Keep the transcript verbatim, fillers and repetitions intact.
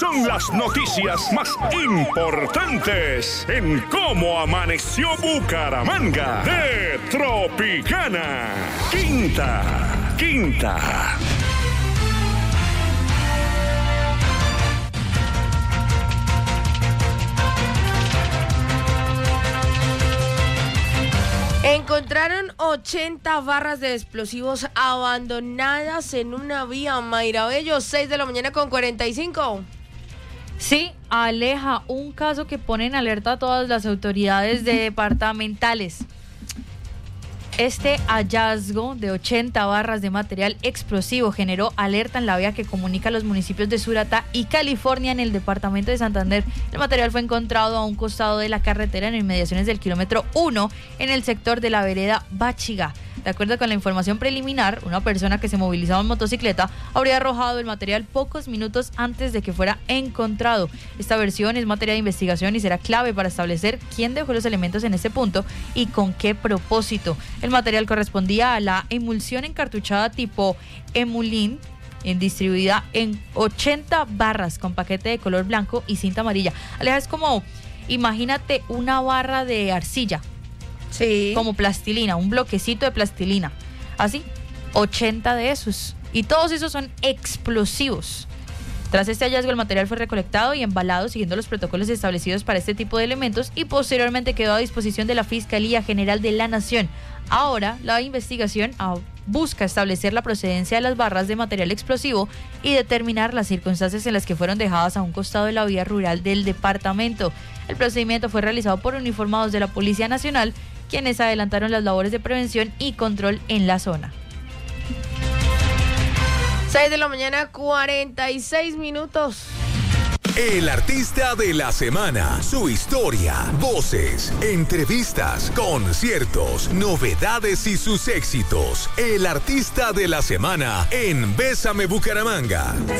Son las noticias más importantes en Cómo Amaneció Bucaramanga de Tropicana. Quinta, quinta. Encontraron ochenta barras de explosivos abandonadas en una vía. Mayra Bello, seis de la mañana con cuarenta y cinco. Sí, Aleja, un caso que pone en alerta a todas las autoridades departamentales. Este hallazgo de ochenta barras de material explosivo generó alerta en la vía que comunica los municipios de Suratá y California en el departamento de Santander. El material fue encontrado a un costado de la carretera en inmediaciones del kilómetro uno en el sector de la vereda Bachigá. De acuerdo con la información preliminar, una persona que se movilizaba en motocicleta habría arrojado el material pocos minutos antes de que fuera encontrado. Esta versión es materia de investigación y será clave para establecer quién dejó los elementos en este punto y con qué propósito. El material correspondía a la emulsión encartuchada tipo Emulin, en distribuida en ochenta barras con paquete de color blanco y cinta amarilla. Aleja, es como, imagínate una barra de arcilla. Sí. Como plastilina, un bloquecito de plastilina. Así, ochenta de esos. Y todos esos son explosivos. Tras este hallazgo, el material fue recolectado y embalado siguiendo los protocolos establecidos para este tipo de elementos y posteriormente quedó a disposición de la Fiscalía General de la Nación. Ahora, la investigación busca establecer la procedencia de las barras de material explosivo y determinar las circunstancias en las que fueron dejadas a un costado de la vía rural del departamento. El procedimiento fue realizado por uniformados de la Policía Nacional, quienes adelantaron las labores de prevención y control en la zona. seis de la mañana, cuarenta y seis minutos. El artista de la semana, su historia, voces, entrevistas, conciertos, novedades y sus éxitos. El artista de la semana en Bésame Bucaramanga.